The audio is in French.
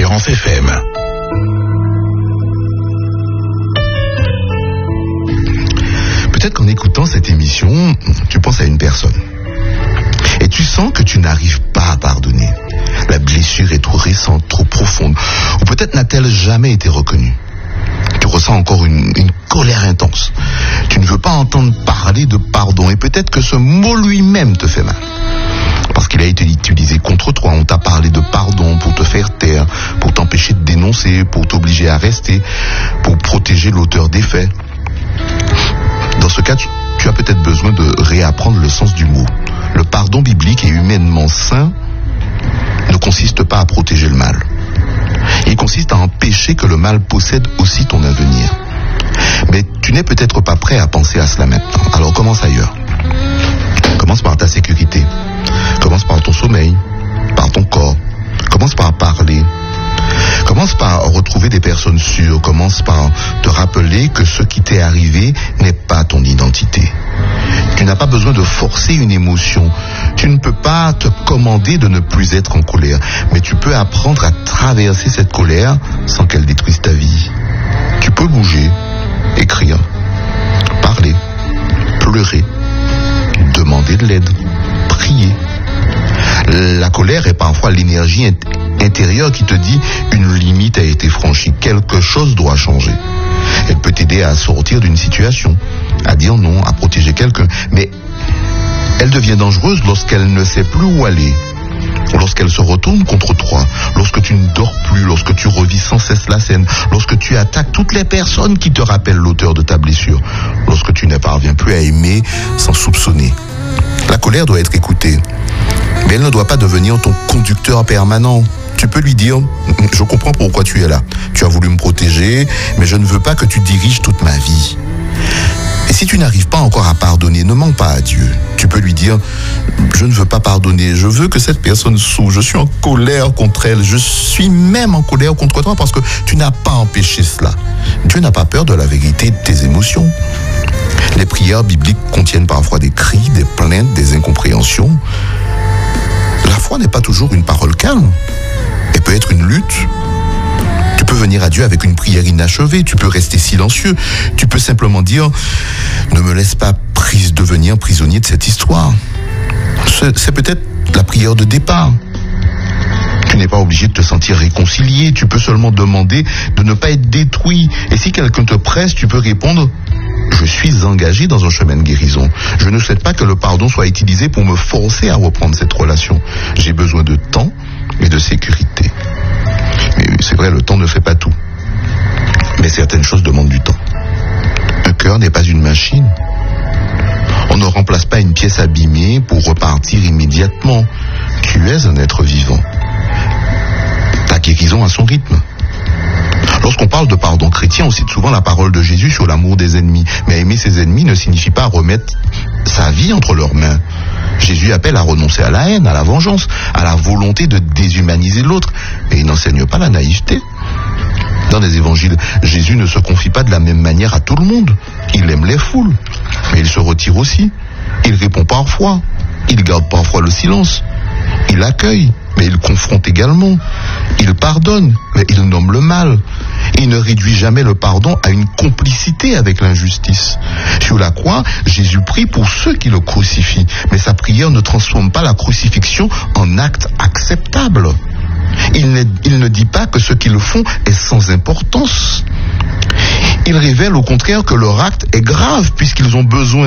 Espérance FM. Peut-être qu'en écoutant cette émission, tu penses à une personne. Et tu sens que tu n'arrives pas à pardonner. La blessure est trop récente, trop profonde. Ou peut-être n'a-t-elle jamais été reconnue. Tu ressens encore une colère intense. Tu ne veux pas entendre parler de pardon. Et peut-être que ce mot lui-même te fait mal. Parce qu'il a été utilisé contre toi. On t'a parlé de pardon pour te faire taire, pour t'empêcher de dénoncer, pour t'obliger à rester, pour protéger l'auteur des faits. Dans ce cas, tu as peut-être besoin de réapprendre le sens du mot. Le pardon biblique et humainement sain ne consiste pas à protéger le mal. Il consiste à empêcher que le mal possède aussi ton avenir. Mais tu n'es peut-être pas prêt à penser à cela maintenant. Alors commence ailleurs. Commence par ta sécurité. Commence par ton sommeil, par ton corps. Commence par parler. Commence par retrouver des personnes sûres. Commence par te rappeler que ce qui t'est arrivé n'est pas ton identité. Tu n'as pas besoin de forcer une émotion. Tu ne peux pas te commander de ne plus être en colère. Mais tu peux apprendre à traverser cette colère sans qu'elle détruise ta vie. Tu peux bouger, écrire, parler, pleurer, demander de l'aide, prier. La colère est parfois l'énergie intérieure qui te dit une limite a été franchie, quelque chose doit changer. Elle peut t'aider à sortir d'une situation, à dire non, à protéger quelqu'un, mais elle devient dangereuse lorsqu'elle ne sait plus où aller, lorsqu'elle se retourne contre toi, lorsque tu ne dors plus, lorsque tu revis sans cesse la scène, lorsque tu attaques toutes les personnes qui te rappellent l'auteur de ta blessure, lorsque tu ne parviens plus à aimer sans soupçonner. La colère doit être écoutée, mais elle ne doit pas devenir ton conducteur permanent. Tu peux lui dire, je comprends pourquoi tu es là. Tu as voulu me protéger, mais je ne veux pas que tu diriges toute ma vie. Et si tu n'arrives pas encore à pardonner, ne mens pas à Dieu. Tu peux lui dire, je ne veux pas pardonner, je veux que cette personne souffre, je suis en colère contre elle, je suis même en colère contre toi parce que tu n'as pas empêché cela. Dieu n'a pas peur de la vérité de tes émotions. Les prières bibliques contiennent parfois des cris, des plaintes, des incompréhensions. La foi n'est pas toujours une parole calme. Elle peut être une lutte. Tu peux venir à Dieu avec une prière inachevée. Tu peux rester silencieux. Tu peux simplement dire, ne me laisse pas devenir prisonnier de cette histoire. C'est peut-être la prière de départ. Tu n'es pas obligé de te sentir réconcilié. Tu peux seulement demander de ne pas être détruit. Et si quelqu'un te presse, tu peux répondre, je suis engagé dans un chemin de guérison. Je ne souhaite pas que le pardon soit utilisé pour me forcer à reprendre cette relation. J'ai besoin de temps et de sécurité. Mais c'est vrai, le temps ne fait pas tout. Mais certaines choses demandent du temps. Un cœur n'est pas une machine. On ne remplace pas une pièce abîmée pour repartir immédiatement. Tu es un être vivant. Ta guérison a son rythme. Lorsqu'on parle de pardon chrétien, on cite souvent la parole de Jésus sur l'amour des ennemis. Mais aimer ses ennemis ne signifie pas remettre sa vie entre leurs mains. Jésus appelle à renoncer à la haine, à la vengeance, à la volonté de déshumaniser l'autre. Et il n'enseigne pas la naïveté. Dans les évangiles, Jésus ne se confie pas de la même manière à tout le monde. Il aime les foules, mais il se retire aussi. Il répond parfois. Il garde parfois le silence. Il accueille, mais il confronte également. Il pardonne, mais il nomme le mal. Il ne réduit jamais le pardon à une complicité avec l'injustice. Sur la croix, Jésus prie pour ceux qui le crucifient, mais sa prière ne transforme pas la crucifixion en acte acceptable. Il ne dit pas que ce qu'ils font est sans importance. Il révèle au contraire que leur acte est grave puisqu'ils ont besoin